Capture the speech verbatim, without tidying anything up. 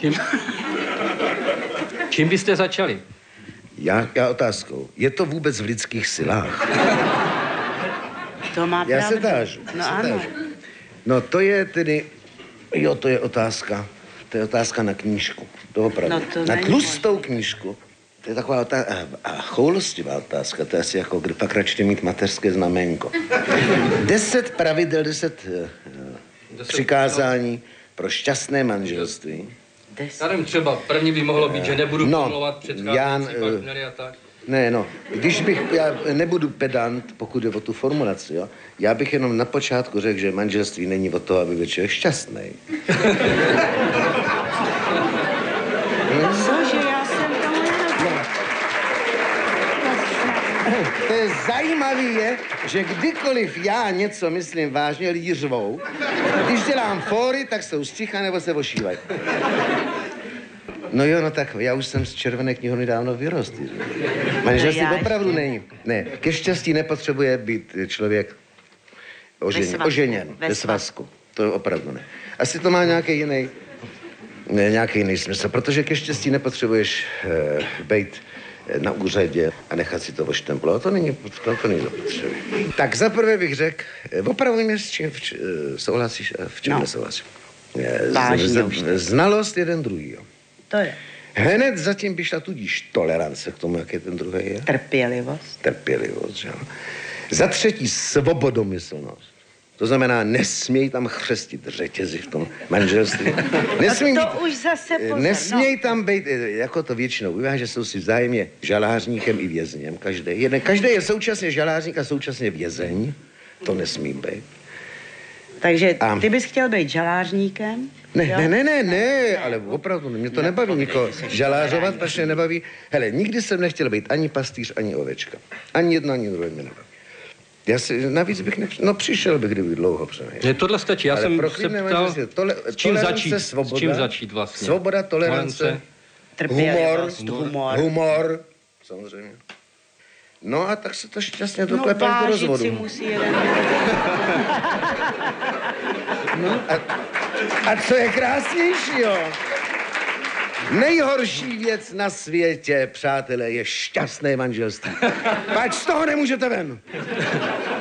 Čím, čím byste začali? Já, já otázkou. Je to vůbec v lidských silách? To má Já pravdu. se tážu. No se ano. tážu. No to je tedy, jo, to je otázka. To je otázka na knížku. To opravdu. No to na není tlustou knížku. To je taková otázka, a choulostivá otázka, to je asi jako, kdy pak radši mít mateřské znaménko. Deset pravidel, deset, deset přikázání pro šťastné manželství. Deset. Já nevím, třeba první by mohlo být, že nebudu No, pomlouvat předcházející já, partnery a tak. Ne, no, když bych, já nebudu pedant, pokud je o tu formulaci, jo, já bych jenom na počátku řekl, že manželství není o to, aby byl člověk šťastný. Cože, já jsem tomu nerozuměla. To je zajímavý je, že kdykoliv já něco myslím vážně, lidi řvou. Když dělám fóry, tak jsou sticha nebo se ošívají. No jo, no tak já už jsem z Červené knihovny dávno vyrost. Manželství No já opravdu ještě. není. Ne, ke štěstí nepotřebuje být člověk oženěn, svazku. oženěn Ve ve svazku. To opravdu ne. Asi to má nějaký jiný, ne, nějaký jiný smysl, protože ke štěstí nepotřebuješ eh, být na úřadě a nechat si to oštemplovat. To není, to, to není zapotřebí. Tak zaprvé bych řekl, eh, opravdu mě s čím v, č- eh, souhlasíš a v čem No. nesouhlasíš. Eh, z- Vážně z- už. Znalost jeden druhý. To je Hned zatím by šla tudíž tolerance k tomu, jaký ten druhý je. trpělivost. Trpělivost, že jo. Za třetí svobodomyslnost. To znamená, nesměj tam chřestit řetězy v tom manželství. Nesměj to být- už zase pozor, Nesměj no. tam být, eh, jako to většinou bývá, že jsou si vzájemně žalářníkem i vězněm. Každý, jeden, každý je současně žalářník a současně vězeň. To nesmí být. Takže A- ty bys chtěl být žalářníkem? Ne, jo? ne, ne, ne, ne, ale opravdu, mě to nebaví nikoho žalářovat, protože nebaví. Hele, nikdy jsem nechtěl být ani pastýř, ani ovečka. Ani jedno, ani druhé mě nebaví. Já si, navíc bych nepřišel, no přišel bych, kdyby dlouho přemýšlel. Ne, tohle stačí. Já Ale jsem pro se klidné ptal, manželství, tole, s čím tolerance, začít, svoboda, s čím začít vlastně. Svoboda, tolerance, Tolerance. Trpělivost, humor, humor. humor, samozřejmě. No a tak se to šťastně No doklepem do vážit si rozvodu. musí jeden. A co je krásnější, jo? Nejhorší věc na světě, přátelé, je šťastné manželství. Pač z toho nemůžete ven.